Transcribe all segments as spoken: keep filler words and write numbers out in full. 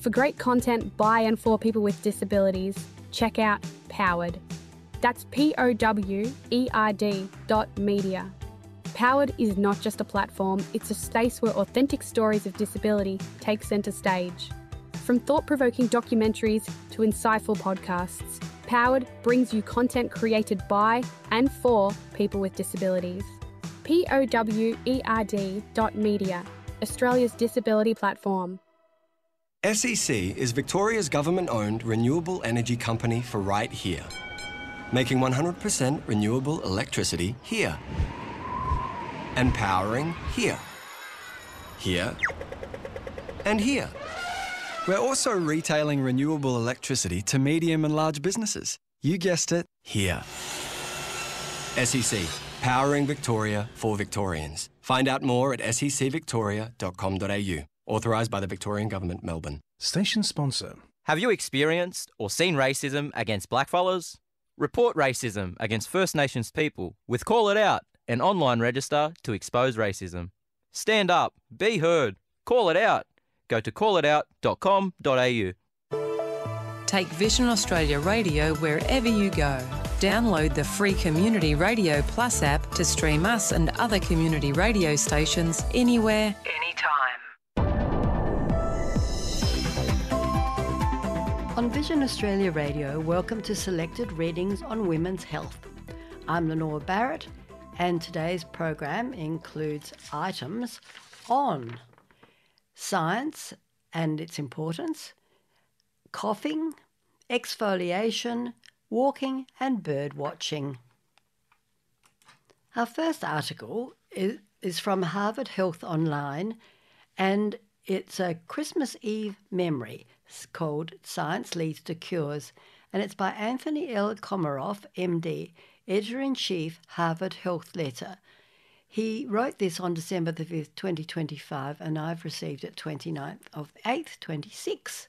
For great content by and for people with disabilities, check out Powered. That's P O W E R D dot media. Powered is not just a platform, it's a space where authentic stories of disability take centre stage. From thought-provoking documentaries to insightful podcasts, Powered brings you content created by and for people with disabilities. P O W E R D dot media, Australia's disability platform. S E C is Victoria's government-owned renewable energy company for right here, making one hundred percent renewable electricity here, and powering here, here, and here. We're also retailing renewable electricity to medium and large businesses. You guessed it, here. S E C, powering Victoria for Victorians. Find out more at s e c victoria dot com dot a u. Authorised by the Victorian Government, Melbourne. Station sponsor. Have you experienced or seen racism against blackfellas? Report racism against First Nations people with Call It Out, an online register to expose racism. Stand up, be heard, call it out. Go to call it out dot com dot a u. Take Vision Australia Radio wherever you go. Download the free Community Radio Plus app to stream us and other community radio stations anywhere, anytime. On Vision Australia Radio, welcome to selected readings on women's health. I'm Lenore Barrett, and today's program includes items on science and its importance, coughing, exfoliation, walking and bird watching. Our first article is, is from Harvard Health Online, and it's a Christmas Eve memory. It's called Science Leads to Cures, and it's by Anthony L. Komaroff, M D, Editor-in-Chief, Harvard Health Letter. He wrote this on December the fifth, twenty twenty-five, and I've received it twenty-ninth of the eighth, twenty-six.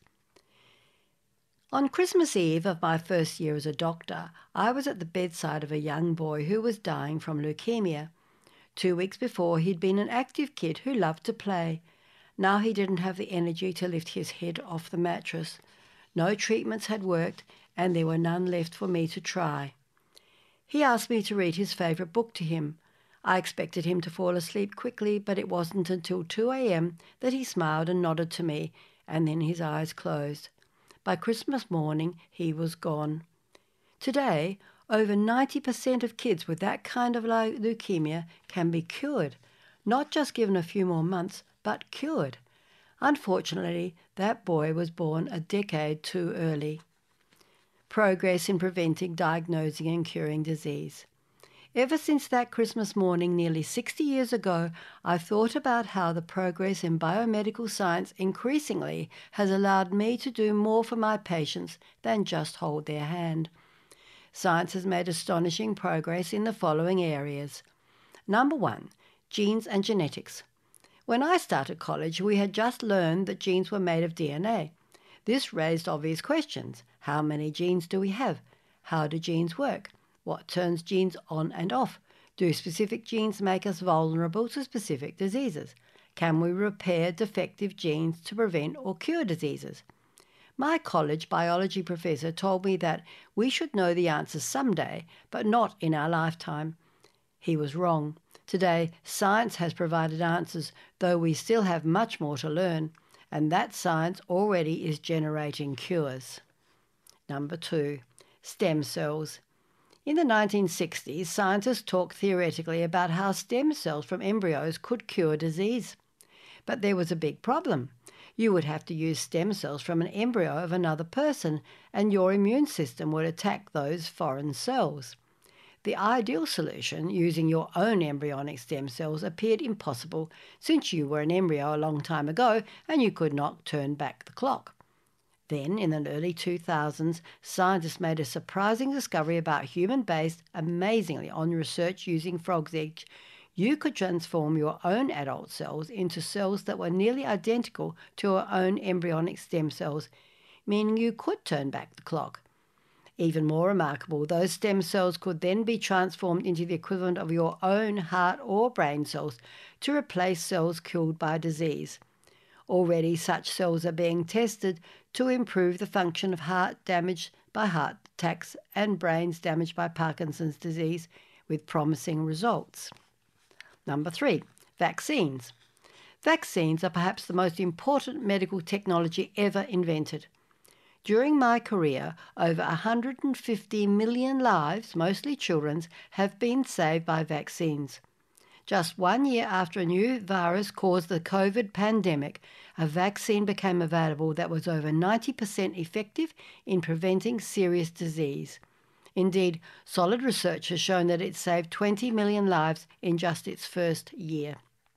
On Christmas Eve of my first year as a doctor, I was at the bedside of a young boy who was dying from leukemia. Two weeks before, he'd been an active kid who loved to play. Now he didn't have the energy to lift his head off the mattress. No treatments had worked, and there were none left for me to try. He asked me to read his favourite book to him. I expected him to fall asleep quickly, but it wasn't until two a.m. that he smiled and nodded to me, and then his eyes closed. By Christmas morning, he was gone. Today, over ninety percent of kids with that kind of leukemia can be cured, not just given a few more months, but cured. Unfortunately, that boy was born a decade too early. Progress in preventing, diagnosing and curing disease. Ever since that Christmas morning nearly sixty years ago, I've thought about how the progress in biomedical science increasingly has allowed me to do more for my patients than just hold their hand. Science has made astonishing progress in the following areas. Number one, genes and genetics. When I started college, we had just learned that genes were made of D N A. This raised obvious questions. How many genes do we have? How do genes work? What turns genes on and off? Do specific genes make us vulnerable to specific diseases? Can we repair defective genes to prevent or cure diseases? My college biology professor told me that we should know the answers someday, but not in our lifetime. He was wrong. Today, science has provided answers, though we still have much more to learn, and that science already is generating cures. Number two, stem cells. In the nineteen sixties, scientists talked theoretically about how stem cells from embryos could cure disease. But there was a big problem. You would have to use stem cells from an embryo of another person, and your immune system would attack those foreign cells. The ideal solution, using your own embryonic stem cells, appeared impossible since you were an embryo a long time ago and you could not turn back the clock. Then, in the early two thousands, scientists made a surprising discovery about human-based, amazingly on research using frog's eggs. You could transform your own adult cells into cells that were nearly identical to your own embryonic stem cells, meaning you could turn back the clock. Even more remarkable, those stem cells could then be transformed into the equivalent of your own heart or brain cells to replace cells killed by disease. Already such cells are being tested to improve the function of heart damaged by heart attacks and brains damaged by Parkinson's disease, with promising results. Number three, vaccines. Vaccines are perhaps the most important medical technology ever invented. During my career, over one hundred fifty million lives, mostly children's, have been saved by vaccines. Just one year after a new virus caused the COVID pandemic, a vaccine became available that was over ninety percent effective in preventing serious disease. Indeed, solid research has shown that it saved twenty million lives in just its first year.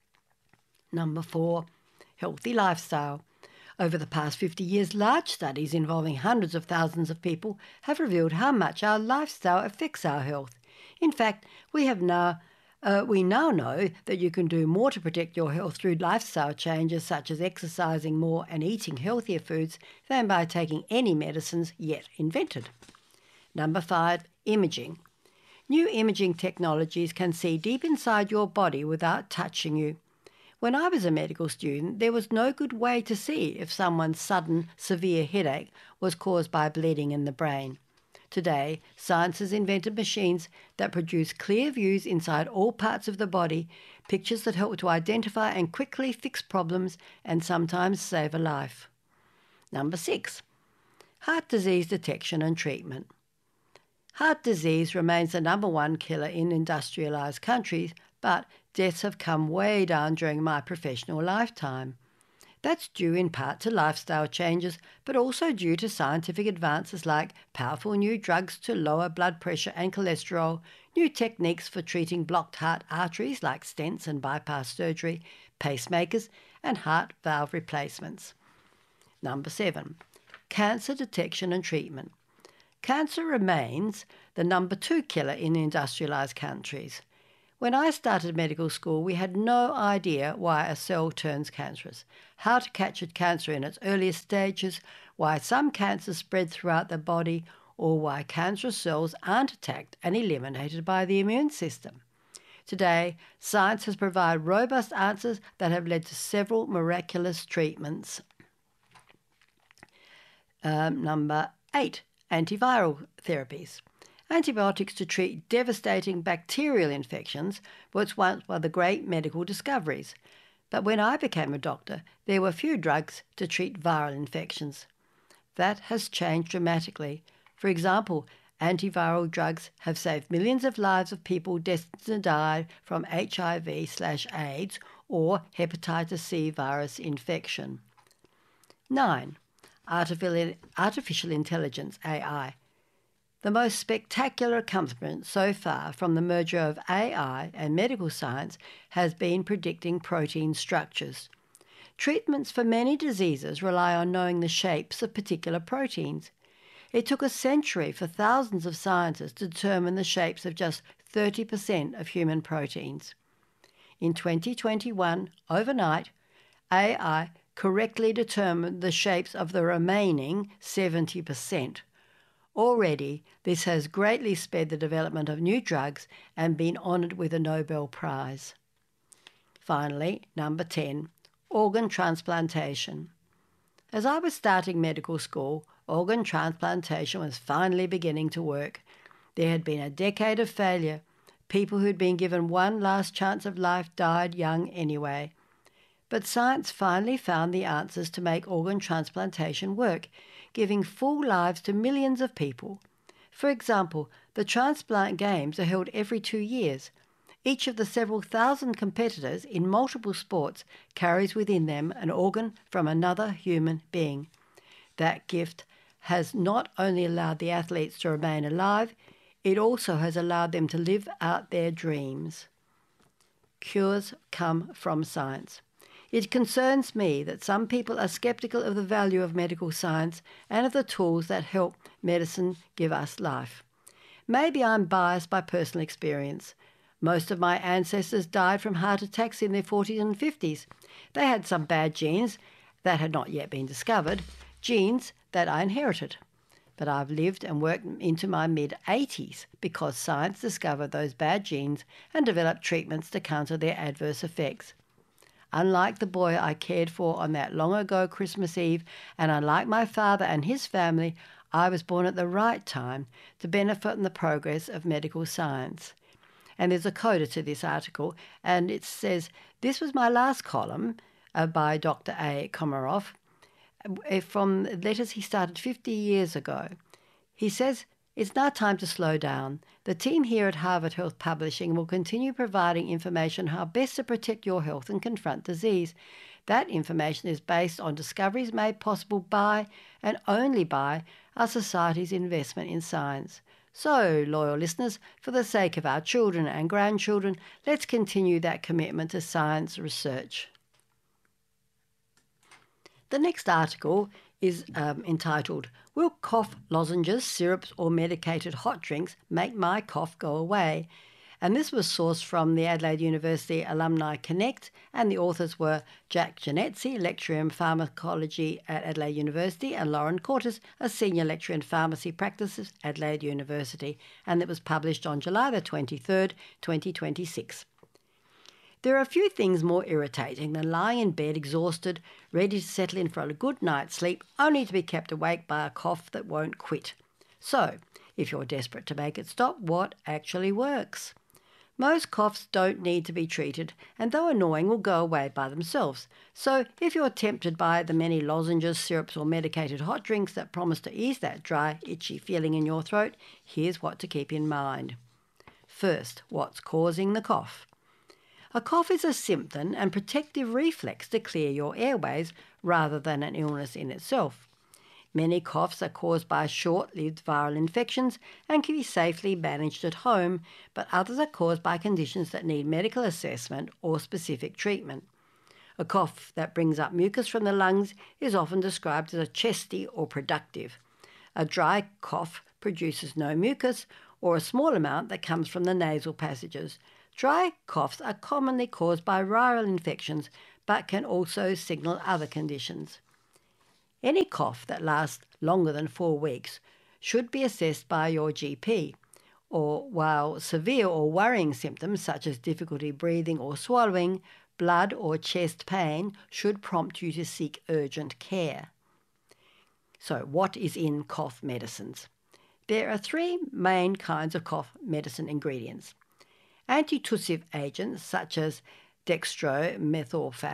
Number four, healthy lifestyle. Over the past fifty years, large studies involving hundreds of thousands of people have revealed how much our lifestyle affects our health. In fact, we have now uh, we now know that you can do more to protect your health through lifestyle changes such as exercising more and eating healthier foods than by taking any medicines yet invented. Number five, imaging. New imaging technologies can see deep inside your body without touching you. When I was a medical student, there was no good way to see if someone's sudden, severe headache was caused by bleeding in the brain. Today, science has invented machines that produce clear views inside all parts of the body, pictures that help to identify and quickly fix problems and sometimes save a life. Number six, heart disease detection and treatment. Heart disease remains the number one killer in industrialised countries, but deaths have come way down during my professional lifetime. That's due in part to lifestyle changes, but also due to scientific advances like powerful new drugs to lower blood pressure and cholesterol, new techniques for treating blocked heart arteries like stents and bypass surgery, pacemakers, and heart valve replacements. Number seven, cancer detection and treatment. Cancer remains the number two killer in industrialised countries. When I started medical school, we had no idea why a cell turns cancerous, how to catch a cancer in its earliest stages, why some cancers spread throughout the body, or why cancerous cells aren't attacked and eliminated by the immune system. Today, science has provided robust answers that have led to several miraculous treatments. Um, number eight, antiviral therapies. Antibiotics to treat devastating bacterial infections was once one of the great medical discoveries. But when I became a doctor, there were few drugs to treat viral infections. That has changed dramatically. For example, antiviral drugs have saved millions of lives of people destined to die from H I V slash AIDS or hepatitis C virus infection. Nine, artificial intelligence, A I. The most spectacular accomplishment so far from the merger of A I and medical science has been predicting protein structures. Treatments for many diseases rely on knowing the shapes of particular proteins. It took a century for thousands of scientists to determine the shapes of just thirty percent of human proteins. In twenty twenty-one, overnight, A I correctly determined the shapes of the remaining seventy percent. Already, this has greatly sped the development of new drugs and been honoured with a Nobel Prize. Finally, number ten, organ transplantation. As I was starting medical school, organ transplantation was finally beginning to work. There had been a decade of failure. People who'd been given one last chance of life died young anyway. But science finally found the answers to make organ transplantation work, giving full lives to millions of people. For example, the transplant games are held every two years. Each of the several thousand competitors in multiple sports carries within them an organ from another human being. That gift has not only allowed the athletes to remain alive, it also has allowed them to live out their dreams. Cures come from science. It concerns me that some people are sceptical of the value of medical science and of the tools that help medicine give us life. Maybe I'm biased by personal experience. Most of my ancestors died from heart attacks in their forties and fifties. They had some bad genes that had not yet been discovered, genes that I inherited. But I've lived and worked into my mid-eighties because science discovered those bad genes and developed treatments to counter their adverse effects. Unlike the boy I cared for on that long ago Christmas Eve, and unlike my father and his family, I was born at the right time to benefit from the progress of medical science. And there's a coda to this article, and it says, this was my last column uh, by Doctor A. Komarov uh, from letters he started fifty years ago. He says, it's now time to slow down. The team here at Harvard Health Publishing will continue providing information on how best to protect your health and confront disease. That information is based on discoveries made possible by and only by our society's investment in science. So, loyal listeners, for the sake of our children and grandchildren, let's continue that commitment to science research. The next article is um, entitled, Will Cough Lozenges, Syrups or Medicated Hot Drinks Make My Cough Go Away? And this was sourced from the Adelaide University Alumni Connect, and the authors were Jack Genetzi, lecturer in pharmacology at Adelaide University, and Lauren Cortis, a senior lecturer in pharmacy practices at Adelaide University, and it was published on July the twenty-third, twenty twenty-six. There are a few things more irritating than lying in bed exhausted, ready to settle in for a good night's sleep, only to be kept awake by a cough that won't quit. So, if you're desperate to make it stop, what actually works? Most coughs don't need to be treated, and though annoying, will go away by themselves. So, if you're tempted by the many lozenges, syrups or medicated hot drinks that promise to ease that dry, itchy feeling in your throat, here's what to keep in mind. First, what's causing the cough? A cough is a symptom and protective reflex to clear your airways rather than an illness in itself. Many coughs are caused by short-lived viral infections and can be safely managed at home, but others are caused by conditions that need medical assessment or specific treatment. A cough that brings up mucus from the lungs is often described as a chesty or productive. A dry cough produces no mucus or a small amount that comes from the nasal passages. Dry coughs are commonly caused by viral infections, but can also signal other conditions. Any cough that lasts longer than four weeks should be assessed by your G P, or while severe or worrying symptoms such as difficulty breathing or swallowing, blood or chest pain should prompt you to seek urgent care. So, what is in cough medicines? There are three main kinds of cough medicine ingredients. Antitussive agents such as dextromethorphan